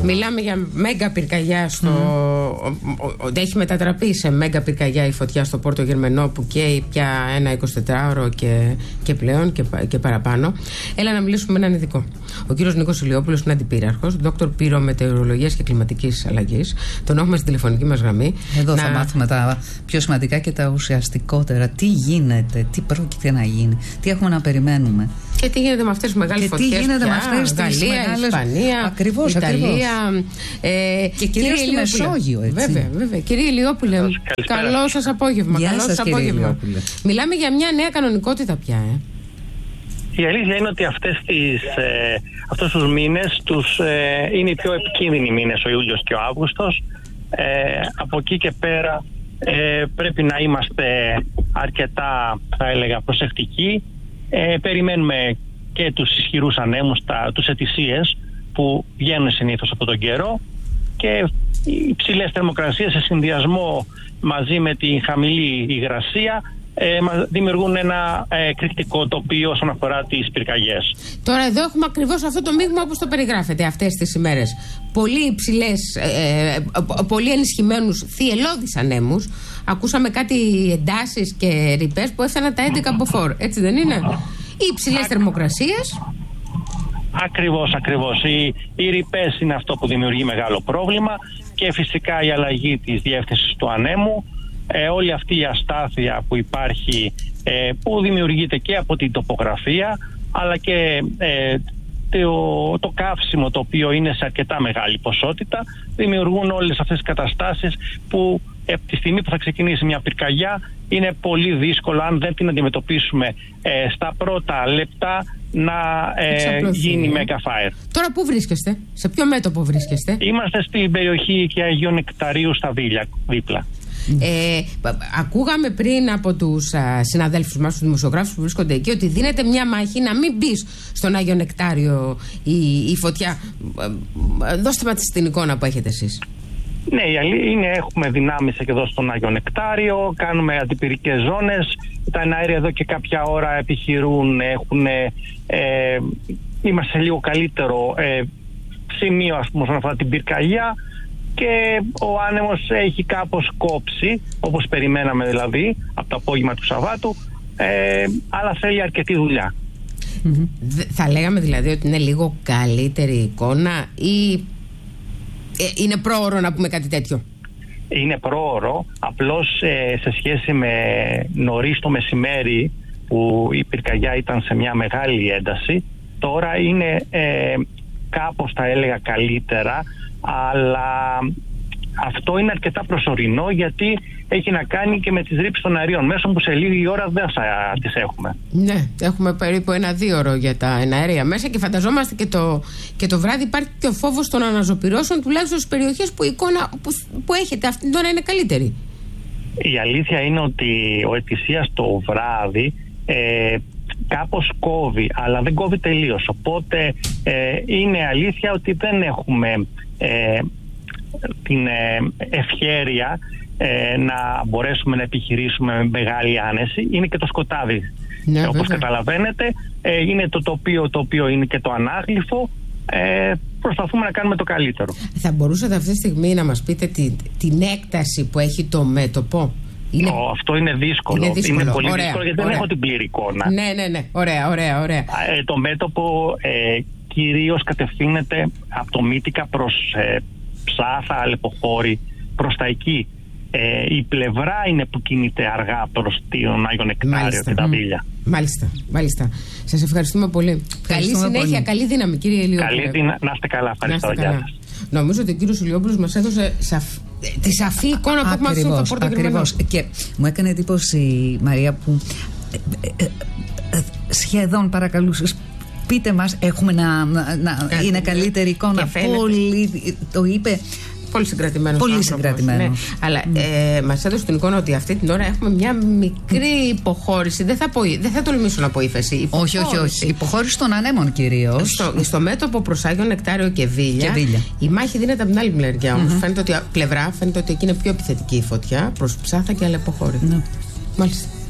Μιλάμε για μέγα πυρκαγιά έχει μετατραπεί σε μέγα πυρκαγιά η φωτιά στο Πόρτο Γερμενό, που καίει πια ένα 24ωρο και πλέον και παραπάνω. Έλα να μιλήσουμε με έναν ειδικό. Ο κύριος Νίκος Ηλιόπουλος είναι αντιπύραρχος, δόκτωρ πυρομετεωρολογίας και κλιματικής αλλαγής. Τον έχουμε στη τηλεφωνική μας γραμμή. Εδώ θα μάθουμε τα πιο σημαντικά και τα ουσιαστικότερα. Τι γίνεται, τι πρόκειται να γίνει, τι έχουμε να περιμένουμε. Και τι γίνεται με αυτές τις μεγάλες φωτιές. Τι γίνεται με αυτές τις Γαλλία, Ισπανία, ακριβώς, Ιταλία. Και κυρίως στη Μεσόγειο, έτσι. Βέβαια. Κύριε Ηλιόπουλε, καλό σας απόγευμα. Γεια σας, κύριε Ηλιόπουλε. Μιλάμε για μια νέα κανονικότητα πια, Η αλήθεια είναι ότι αυτούς τους μήνες είναι οι πιο επικίνδυνοι μήνες, ο Ιούλιος και ο Αύγουστος. Από εκεί και πέρα πρέπει να είμαστε αρκετά, θα έλεγα, προσεκτικοί. Περιμένουμε και τους ισχυρούς ανέμους, τους ετησίες που βγαίνουν συνήθως από τον καιρό, και οι ψηλές θερμοκρασίες σε συνδυασμό μαζί με τη χαμηλή υγρασία δημιουργούν ένα κριτικό τοπίο όσον αφορά τις πυρκαγιές. Τώρα εδώ έχουμε ακριβώς αυτό το μείγμα όπως το περιγράφετε αυτές τις ημέρες. Πολύ υψηλές, πολύ ενισχυμένους θυελλώδεις ανέμους. Ακούσαμε κάτι εντάσεις και ρηπές που έφταναν τα 11 μποφόρ, έτσι δεν είναι? Οι υψηλές θερμοκρασίες. Ακριβώς. Οι ρηπές είναι αυτό που δημιουργεί μεγάλο πρόβλημα, και φυσικά η αλλαγή της διεύθυνσης του ανέμου. Όλη αυτή η αστάθεια που υπάρχει, που δημιουργείται και από την τοπογραφία, αλλά και το καύσιμο, το οποίο είναι σε αρκετά μεγάλη ποσότητα, δημιουργούν όλες αυτές τις καταστάσεις που από τη στιγμή που θα ξεκινήσει μια πυρκαγιά είναι πολύ δύσκολο, αν δεν την αντιμετωπίσουμε στα πρώτα λεπτά, να γίνει mega fire. Τώρα πού βρίσκεστε, σε ποιο μέτωπο βρίσκεστε? Είμαστε στην περιοχή και Αγίου Νεκταρίου στα Βίλια, δίπλα. Ακούγαμε πριν από τους συναδέλφους μας, τους δημοσιογράφους που βρίσκονται εκεί, ότι δίνεται μια μάχη να μην μπει στον Άγιο Νεκτάριο η φωτιά. Δώστε μας την εικόνα που έχετε εσείς. Ναι, είναι, έχουμε δυνάμεις και εδώ στον Άγιο Νεκτάριο, κάνουμε αντιπυρικές ζώνες. Τα εναέρια εδώ και κάποια ώρα επιχειρούν, είμαστε σε λίγο καλύτερο σημείο, ας πούμε, όσον αφορά την πυρκαγιά, και ο άνεμος έχει κάπως κόψει, όπως περιμέναμε δηλαδή από το απόγευμα του Σαββάτου, αλλά θέλει αρκετή δουλειά. Θα λέγαμε δηλαδή ότι είναι λίγο καλύτερη εικόνα, ή είναι πρόωρο να πούμε κάτι τέτοιο? Είναι πρόωρο, απλώς σε σχέση με νωρίς το μεσημέρι που η πυρκαγιά ήταν σε μια μεγάλη ένταση, τώρα είναι κάπως, θα έλεγα, καλύτερα, αλλά αυτό είναι αρκετά προσωρινό, γιατί έχει να κάνει και με τις ρήψεις των αερίων μέσων, που σε λίγη ώρα δεν θα τις έχουμε. Ναι, έχουμε περίπου 1-2 ώρο για τα εναέρια μέσα, και φανταζόμαστε και το βράδυ υπάρχει και ο φόβος των αναζωπυρώσεων, τουλάχιστον στις περιοχές που η εικόνα που έχετε αυτή την ώρα είναι καλύτερη. Η αλήθεια είναι ότι ο ετησίας το βράδυ κάπως κόβει, αλλά δεν κόβει τελείως. Οπότε είναι αλήθεια ότι δεν έχουμε την ευχέρεια να μπορέσουμε να επιχειρήσουμε με μεγάλη άνεση. Είναι και το σκοτάδι, όπως καταλαβαίνετε, είναι το τοπίο, το οποίο είναι και το ανάγλυφο. Προσπαθούμε να κάνουμε το καλύτερο. Θα μπορούσατε αυτή τη στιγμή να μας πείτε την έκταση που έχει το μέτωπο? Αυτό είναι δύσκολο. Είναι πολύ δύσκολο, γιατί δεν έχω την πλήρη εικόνα. Ναι. Ωραία. Το μέτωπο κυρίως κατευθύνεται από το Μύτικα προς Ψάθα, Αλεποχώρη, προς τα εκεί. Η πλευρά είναι που κινείται αργά προς τον Άγιο Νεκτάριο και τα Βίλια. Μάλιστα. Σας ευχαριστούμε πολύ. Καλή συνέχεια, καλή δύναμη, κύριε Ηλιόπουλε. Να είστε καλά. Ευχαριστώ. Νομίζω ότι ο κύριος Ηλιόπουλος μας έδωσε τη σαφή εικόνα που έχουμε αυτό το Πόρτο Γερμενό. Και μου έκανε εντύπωση, Μαρία, που σχεδόν παρακαλούσες, πείτε μας, έχουμε να είναι καλύτερη εικόνα. Πολύ, το είπε. Πολύ συγκρατημένος. Ναι. Αλλά μας έδωσε την εικόνα ότι αυτή την ώρα έχουμε μια μικρή υποχώρηση. Δεν θα τολμήσω να πω ύφεση. Όχι. Υποχώρηση των ανέμων κυρίως. Στο μέτωπο προς Άγιο Νεκτάριο και Βίλια. Η μάχη δίνεται από την άλλη μεριά. Όμως φαίνεται ότι εκεί είναι πιο επιθετική η φωτιά, προς Ψάθα και Αλεποχώρη. Ναι. Μάλιστα.